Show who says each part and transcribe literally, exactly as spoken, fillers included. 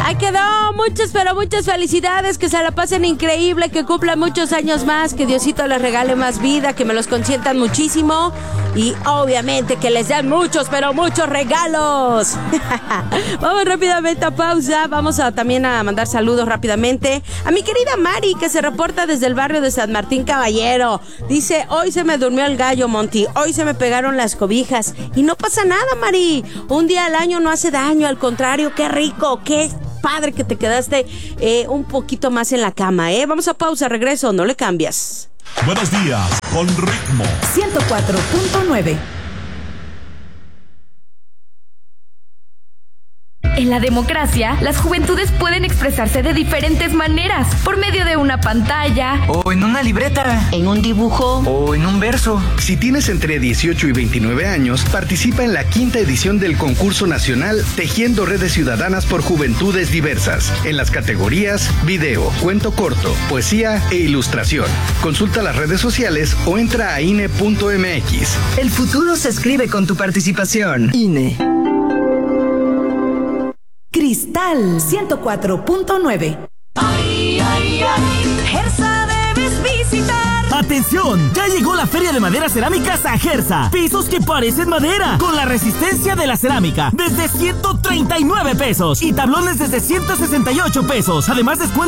Speaker 1: Ahí quedó. Muchas, pero muchas felicidades. Que se la pasen increíble. Que cumplan muchos años más. Que Diosito les regale más vida. Que me los consientan muchísimo. Y obviamente que les den muchos, pero muchos regalos. Vamos rápidamente a pausa. Vamos a también a mandar saludos rápidamente a mi querida Mari, que se reporta desde el barrio de San Martín Caballero. Dice: hoy se me durmió el gallo, Monty. Hoy se me pegaron las cobijas. Y no pasa nada, Mari. Un día al año no hace daño. Al contrario, qué rico, qué padre que te quedaste eh, un poquito más en la cama, ¿eh? Vamos a pausa, regreso, no le cambias.
Speaker 2: Buenos días, con ritmo.
Speaker 3: ciento cuatro punto nueve.
Speaker 4: En la democracia, las juventudes pueden expresarse de diferentes maneras, por medio de una pantalla,
Speaker 5: o en una libreta,
Speaker 6: en un dibujo,
Speaker 5: o en un verso.
Speaker 7: Si tienes entre dieciocho y veintinueve años, participa en la quinta edición del concurso nacional Tejiendo Redes Ciudadanas por Juventudes Diversas, en las categorías video, cuento corto, poesía e ilustración. Consulta las redes sociales o entra a I N E punto M X.
Speaker 8: El futuro se escribe con tu participación.
Speaker 3: I N E. Cristal ciento cuatro punto nueve.
Speaker 9: Ay, ay, ay, Gersa debes visitar.
Speaker 10: ¡Atención! Ya llegó la Feria de Madera Cerámicas a Gersa. Pisos que parecen madera, con la resistencia de la cerámica, desde ciento treinta y nueve pesos. Y tablones desde ciento sesenta y ocho pesos. Además, descuento